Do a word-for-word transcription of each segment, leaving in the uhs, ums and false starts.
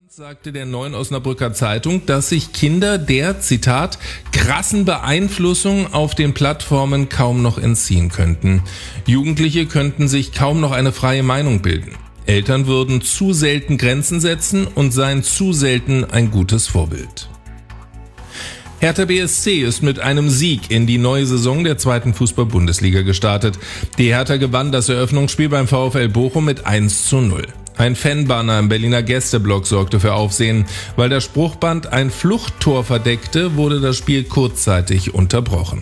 Sagte der Neuen Osnabrücker Zeitung, dass sich Kinder der, Zitat, krassen Beeinflussung auf den Plattformen kaum noch entziehen könnten. Jugendliche könnten sich kaum noch eine freie Meinung bilden. Eltern würden zu selten Grenzen setzen und seien zu selten ein gutes Vorbild. Hertha B S C ist mit einem Sieg in die neue Saison der zweiten Fußball-Bundesliga gestartet. Die Hertha gewann das Eröffnungsspiel beim VfL Bochum mit eins zu null. Ein Fanbanner im Berliner Gästeblock sorgte für Aufsehen. Weil das Spruchband ein Fluchttor verdeckte, wurde das Spiel kurzzeitig unterbrochen.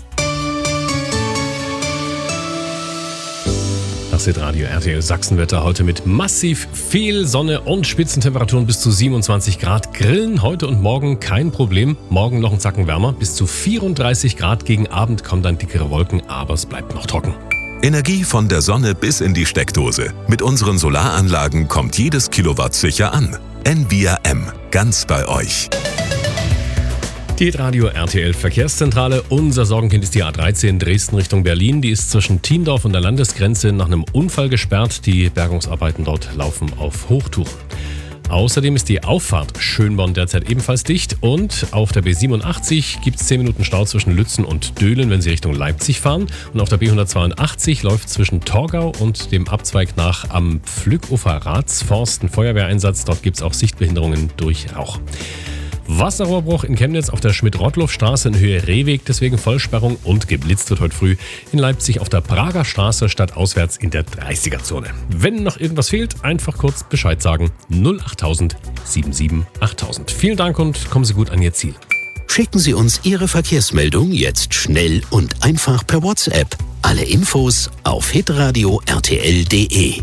Das ist Radio R T L Sachsenwetter heute mit massiv viel Sonne und Spitzentemperaturen bis zu siebenundzwanzig Grad. Grillen heute und morgen kein Problem. Morgen noch ein Zacken wärmer. Bis zu vierunddreißig Grad. Gegen Abend kommen dann dickere Wolken, aber es bleibt noch trocken. Energie von der Sonne bis in die Steckdose. Mit unseren Solaranlagen kommt jedes Kilowatt sicher an. Envia M, ganz bei euch. Die Radio R T L Verkehrszentrale. Unser Sorgenkind ist die A dreizehn Dresden Richtung Berlin. Die ist zwischen Thiendorf und der Landesgrenze nach einem Unfall gesperrt. Die Bergungsarbeiten dort laufen auf Hochtouren. Außerdem ist die Auffahrt Schönborn derzeit ebenfalls dicht und auf der B siebenundachtzig gibt es zehn Minuten Stau zwischen Lützen und Döhlen, wenn Sie Richtung Leipzig fahren. Und auf der B hundertzweiundachtzig läuft zwischen Torgau und dem Abzweig nach am Pflückufer Ratsforst ein Feuerwehreinsatz. Dort gibt es auch Sichtbehinderungen durch Rauch. Wasserrohrbruch in Chemnitz auf der Schmidt-Rottloff-Straße in Höhe Rehweg, deswegen Vollsperrung und geblitzt wird heute früh in Leipzig auf der Prager Straße stadtauswärts in der dreißiger-Zone. Wenn noch irgendwas fehlt, einfach kurz Bescheid sagen. null acht null null sieben sieben acht null null. Vielen Dank und kommen Sie gut an Ihr Ziel. Schicken Sie uns Ihre Verkehrsmeldung jetzt schnell und einfach per WhatsApp. Alle Infos auf hitradio r t l punkt d e.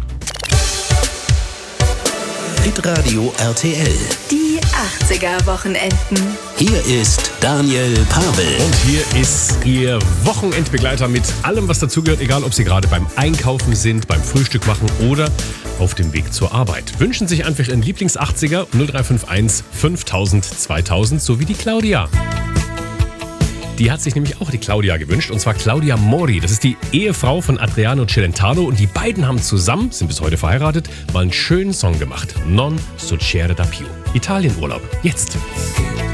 Hitradio R T L. Die achtziger-Wochenenden. Hier ist Daniel Pavel. Und hier ist Ihr Wochenendbegleiter mit allem, was dazugehört, egal ob Sie gerade beim Einkaufen sind, beim Frühstück machen oder auf dem Weg zur Arbeit. Wünschen sich einfach Ihren Lieblings-achtziger null drei fünf eins fünftausend zweitausend sowie die Claudia. Die hat sich nämlich auch die Claudia gewünscht, und zwar Claudia Mori. Das ist die Ehefrau von Adriano Celentano und die beiden haben zusammen, sind bis heute verheiratet, mal einen schönen Song gemacht. Non succede da più. Italienurlaub. Jetzt.